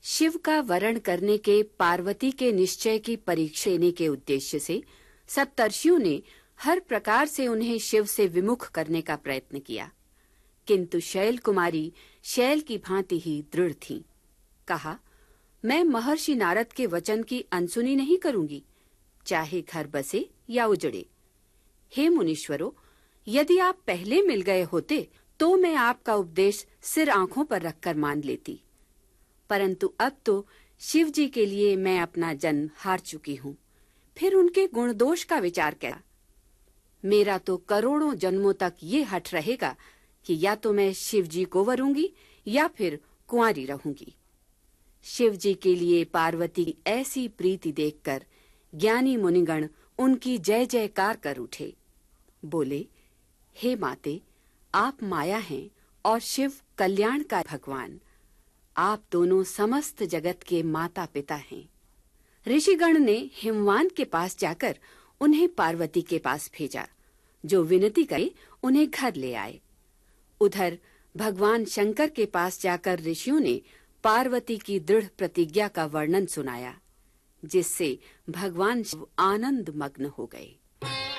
शिव का वरण करने के पार्वती के निश्चय की परीक्षा लेने के उद्देश्य से सप्तर्षियों ने हर प्रकार से उन्हें शिव से विमुख करने का प्रयत्न किया, किंतु शैल कुमारी शैल की भांति ही दृढ़ थीं। कहा, मैं महर्षि नारद के वचन की अनसुनी नहीं करूंगी, चाहे घर बसे या उजड़े। हे मुनीश्वरों, यदि आप पहले मिल गए होते तो मैं आपका उपदेश सिर आंखों पर रखकर मान लेती, परंतु अब तो शिव जी के लिए मैं अपना जन्म हार चुकी हूँ, फिर उनके गुण दोष का विचार क्या। मेरा तो करोड़ों जन्मों तक ये हठ रहेगा कि या तो मैं शिव जी को वरूंगी या फिर कुंवारी रहूंगी। शिव जी के लिए पार्वती की ऐसी प्रीति देखकर ज्ञानी मुनिगण उनकी जय जयकार कर उठे। बोले, हे माते, आप माया हैं और शिव कल्याण का भगवान। आप दोनों समस्त जगत के माता पिता हैं। ऋषिगण ने हिमवान के पास जाकर उन्हें पार्वती के पास भेजा, जो विनती करे उन्हें घर ले आए। उधर भगवान शंकर के पास जाकर ऋषियों ने पार्वती की दृढ़ प्रतिज्ञा का वर्णन सुनाया, जिससे भगवान शिव आनंद मग्न हो गए।